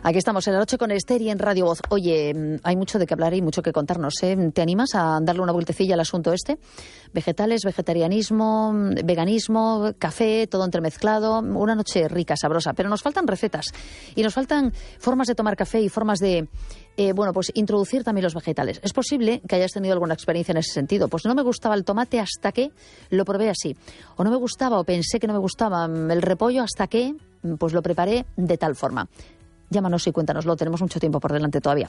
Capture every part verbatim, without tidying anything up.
Aquí estamos en la noche con Esther y en Radio Voz. Oye, hay mucho de qué hablar y mucho que contarnos, ¿eh? ¿Te animas a darle una vueltecilla al asunto este? Vegetales, vegetarianismo, veganismo, café, todo entremezclado. Una noche rica, sabrosa. Pero nos faltan recetas y nos faltan formas de tomar café y formas de... Eh, bueno, pues introducir también los vegetales. Es posible que hayas tenido alguna experiencia en ese sentido. Pues no me gustaba el tomate hasta que lo probé así. O no me gustaba o pensé que no me gustaba el repollo hasta que pues lo preparé de tal forma. Llámanos y cuéntanoslo, tenemos mucho tiempo por delante todavía.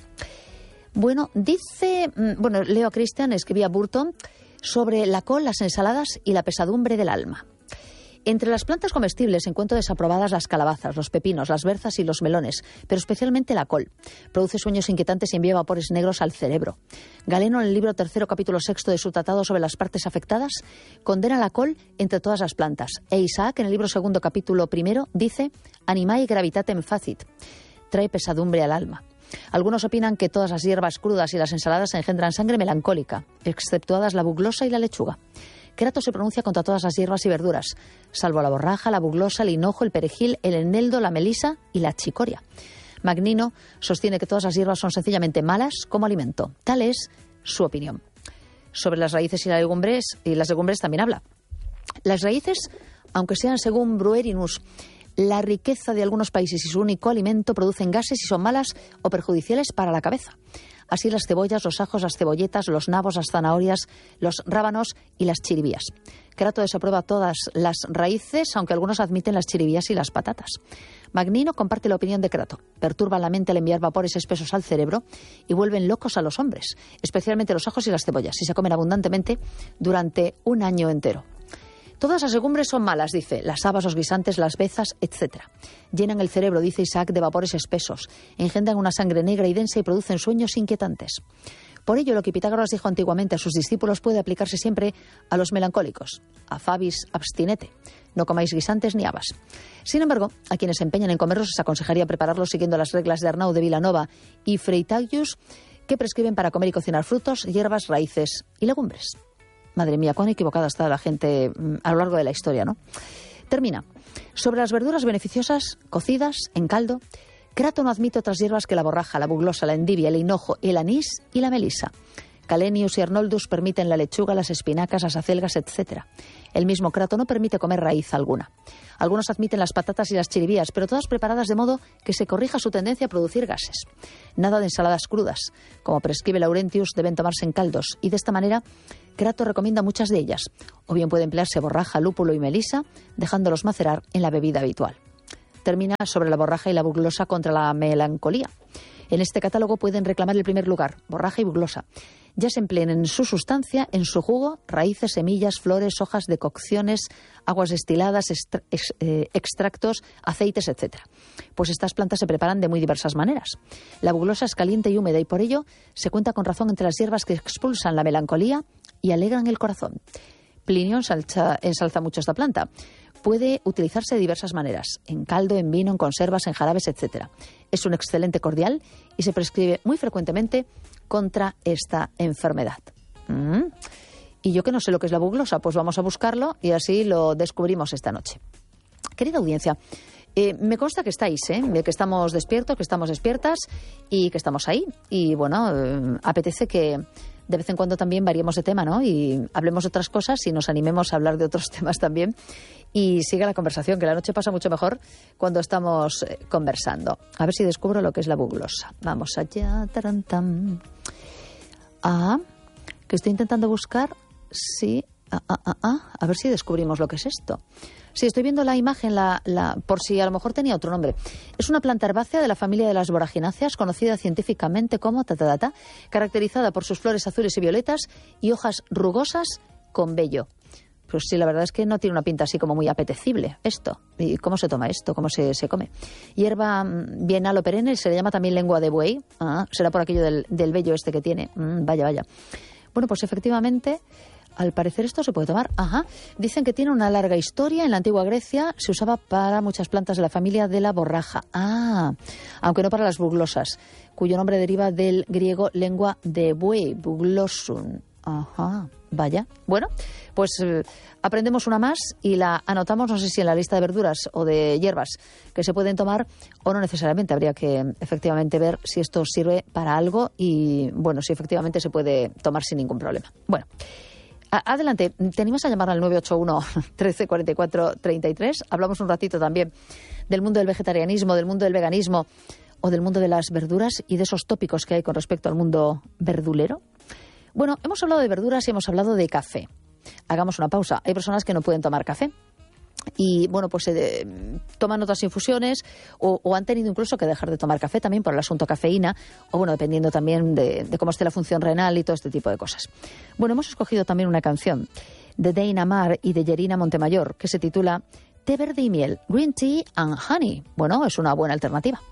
Bueno, dice, bueno, leo a Christian, escribía Burton, sobre la col, las ensaladas y la pesadumbre del alma. Entre las plantas comestibles encuentro desaprobadas las calabazas, los pepinos, las berzas y los melones, pero especialmente la col. Produce sueños inquietantes y envía vapores negros al cerebro. Galeno, en el libro tercero, capítulo sexto de su tratado sobre las partes afectadas, condena la col entre todas las plantas. E Isaac, en el libro segundo, capítulo primero, dice animae gravitatem facit. Trae pesadumbre al alma. Algunos opinan que todas las hierbas crudas y las ensaladas engendran sangre melancólica, exceptuadas la buglosa y la lechuga. Crato se pronuncia contra todas las hierbas y verduras, salvo la borraja, la buglosa, el hinojo, el perejil, el eneldo, la melisa y la chicoria. Magnino sostiene que todas las hierbas son sencillamente malas como alimento. Tal es su opinión. Sobre las raíces y las legumbres, y las legumbres también habla. Las raíces, aunque sean según Bruerinus, la riqueza de algunos países y su único alimento, producen gases y son malas o perjudiciales para la cabeza. Así las cebollas, los ajos, las cebolletas, los nabos, las zanahorias, los rábanos y las chiribías. Crato desaprueba todas las raíces, aunque algunos admiten las chiribías y las patatas. Magnino comparte la opinión de Crato. Perturban la mente al enviar vapores espesos al cerebro y vuelven locos a los hombres, especialmente los ajos y las cebollas, si se comen abundantemente durante un año entero. Todas las legumbres son malas, dice, las habas, los guisantes, las bezas, etcétera. Llenan el cerebro, dice Isaac, de vapores espesos, engendran una sangre negra y densa y producen sueños inquietantes. Por ello, lo que Pitágoras dijo antiguamente a sus discípulos puede aplicarse siempre a los melancólicos. A Favis abstinete, no comáis guisantes ni habas. Sin embargo, a quienes se empeñan en comerlos les aconsejaría prepararlos siguiendo las reglas de Arnau de Vilanova y Freitagius, que prescriben para comer y cocinar frutos, hierbas, raíces y legumbres. Madre mía, cuán equivocada está la gente a lo largo de la historia, ¿no? Termina. Sobre las verduras beneficiosas, cocidas, en caldo, Crato no admite otras hierbas que la borraja, la buglosa, la endivia, el hinojo, el anís y la melisa. Calenius y Arnoldus permiten la lechuga, las espinacas, las acelgas, etcétera. El mismo Crato no permite comer raíz alguna. Algunos admiten las patatas y las chiribías, pero todas preparadas de modo que se corrija su tendencia a producir gases. Nada de ensaladas crudas. Como prescribe Laurentius, deben tomarse en caldos, y de esta manera Crato recomienda muchas de ellas. O bien puede emplearse borraja, lúpulo y melisa, dejándolos macerar en la bebida habitual. Termina sobre la borraja y la buglosa contra la melancolía. En este catálogo pueden reclamar el primer lugar, borraja y buglosa. Ya se empleen en su sustancia, en su jugo, raíces, semillas, flores, hojas, decocciones, aguas destiladas, extra, ex, eh, extractos, aceites, etcétera. Pues estas plantas se preparan de muy diversas maneras. La buglosa es caliente y húmeda y por ello se cuenta con razón entre las hierbas que expulsan la melancolía y alegran el corazón. Plinio ensalza, ensalza mucho esta planta. Puede utilizarse de diversas maneras, en caldo, en vino, en conservas, en jarabes, etcétera. Es un excelente cordial y se prescribe muy frecuentemente contra esta enfermedad. Mm. Y yo que no sé lo que es la buglosa, pues vamos a buscarlo y así lo descubrimos esta noche. Querida audiencia, eh, me consta que estáis, ¿eh? que estamos despiertos, que estamos despiertas y que estamos ahí. Y bueno, eh, apetece que de vez en cuando también variemos de tema, ¿no? Y hablemos de otras cosas y nos animemos a hablar de otros temas también. Y siga la conversación, que la noche pasa mucho mejor cuando estamos eh, conversando. A ver si descubro lo que es la buglosa. Vamos allá. Tarantam. Ah, que estoy intentando buscar. Sí. Ah, ah, ah, ah. A ver si descubrimos lo que es esto. Sí, estoy viendo la imagen, la, la, por si a lo mejor tenía otro nombre. Es una planta herbácea de la familia de las voragináceas, conocida científicamente como tatatata, caracterizada por sus flores azules y violetas y hojas rugosas con vello. Pues sí, la verdad es que no tiene una pinta así como muy apetecible esto. ¿Y cómo se toma esto? ¿Cómo se, se come? Hierba bienal o perenne, se le llama también lengua de buey. Ah, será por aquello del, del vello este que tiene. Mm, vaya, vaya. Bueno, pues efectivamente, al parecer esto se puede tomar. Ajá. Dicen que tiene una larga historia. En la antigua Grecia se usaba para muchas plantas de la familia de la borraja. Ah, aunque no para las buglosas, cuyo nombre deriva del griego lengua de buey, buglosun. Ajá. Vaya. Bueno, pues eh, aprendemos una más y la anotamos, no sé si en la lista de verduras o de hierbas que se pueden tomar o no necesariamente. Habría que efectivamente ver si esto sirve para algo y, bueno, si efectivamente se puede tomar sin ningún problema. Bueno, a- adelante. ¿Te animas a llamar al nueve ocho uno, trece cuarenta y cuatro, treinta y tres? Hablamos un ratito también del mundo del vegetarianismo, del mundo del veganismo o del mundo de las verduras y de esos tópicos que hay con respecto al mundo verdulero. Bueno, hemos hablado de verduras y hemos hablado de café. Hagamos una pausa. Hay personas que no pueden tomar café y, bueno, pues eh, toman otras infusiones o, o han tenido incluso que dejar de tomar café también por el asunto cafeína o, bueno, dependiendo también de, de cómo esté la función renal y todo este tipo de cosas. Bueno, hemos escogido también una canción de Dana Maar y de Yerina Montemayor que se titula Té verde y miel, Green Tea and Honey. Bueno, es una buena alternativa.